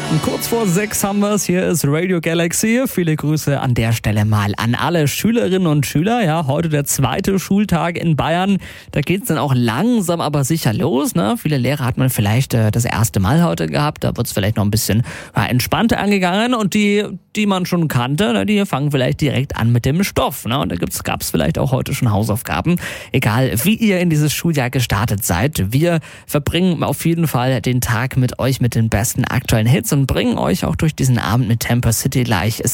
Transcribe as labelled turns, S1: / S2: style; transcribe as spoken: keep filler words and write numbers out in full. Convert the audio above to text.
S1: Kurz vor sechs haben wir es. Hier ist Radio Galaxy. Viele Grüße an der Stelle mal an alle Schülerinnen und Schüler. Ja, heute der zweite Schultag in Bayern. Da geht es dann auch langsam aber sicher los. Ne? Viele Lehrer hat man vielleicht äh, das erste Mal heute gehabt. Da wird es vielleicht noch ein bisschen ja, entspannter angegangen. Und die, die man schon kannte, ne, die fangen vielleicht direkt an mit dem Stoff. Ne? Und da gab es vielleicht auch heute schon Hausaufgaben. Egal, wie ihr in dieses Schuljahr gestartet seid. Wir verbringen auf jeden Fall den Tag mit euch mit den besten aktuellen Hits und bringen euch auch durch diesen Abend mit Temper City gleich